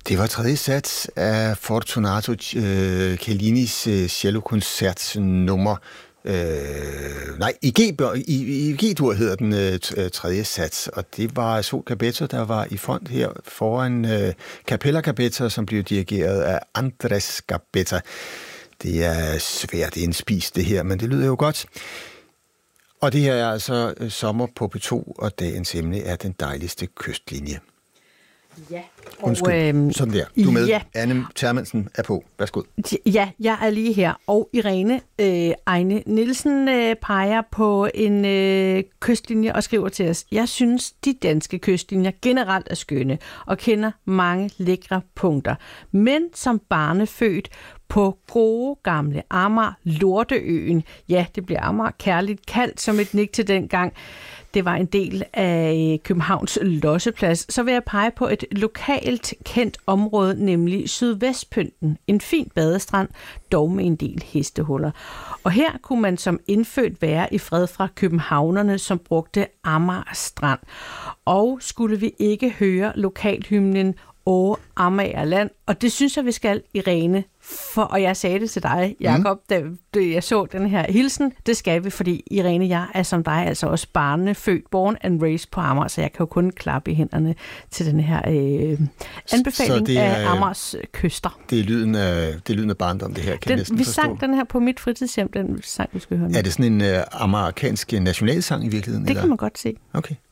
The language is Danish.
Det var tredje sats af Fortunato Cellinis cellokoncert nummer. I G-dur hedder den tredje sats, og det var Sol Capetto, der var i front her foran Capella Capetta, som blev dirigeret af Andres Gambetta. Det er svært indspist det her, men det lyder jo godt. Og det her er altså Sommer på P2, og dagens emne er den dejligste kystlinje. Ja. Undskyld, sådan der. Du er med. Ja. Anne Thermansen er på. Værsgo. Ja, jeg er lige her. Og Irene Ejne Nielsen peger på en kystlinje og skriver til os: Jeg synes, de danske kystlinjer generelt er skønne og kender mange lækre punkter. Men som barnefødt på gode gamle Amager, Lorteøen, ja, det bliver Amager kærligt kaldt som et nik til dengang. Det var en del af Københavns losseplads. Så vil jeg pege på et lokalt kendt område, nemlig Sydvestpynten. En fin badestrand, dog med en del hestehuller. Og her kunne man som indfødt være i fred fra københavnerne, som brugte Amager Strand. Og skulle vi ikke høre lokalhymnen Åh, Amagerland, og det synes jeg, vi skal, Irene, og jeg sagde det til dig, Jakob, da jeg så den her hilsen, det skal vi, fordi Irene, jeg er som dig altså også barnefødt, born and raised på Amager, så jeg kan jo kun klappe i hænderne til den her anbefaling af Amagers kyster. Det er lyden af barndom, det her, kan jeg næsten vi forstå. sang den her på mit fritidshjem, den sang, vi skal høre nu. Er det sådan en amerikansk nationalsang i virkeligheden? Det kan man godt se. Okay.